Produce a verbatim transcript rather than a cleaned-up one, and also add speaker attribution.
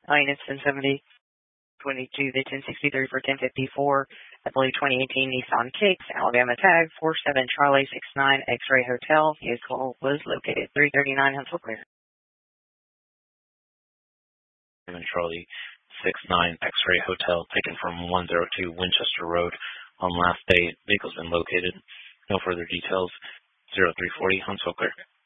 Speaker 1: Line is ten seventy twenty-two, the ten sixty-three for ten fifty-four. I believe twenty eighteen Nissan Kicks, Alabama tag four seven Charlie six nine X-Ray Hotel. Vehicle was located three thirty-nine Huntsville Clear.
Speaker 2: Charlie six nine X-Ray Hotel, taken from one oh two Winchester Road on last day. Vehicle's been located. No further details. zero three forty Huntsville Clear.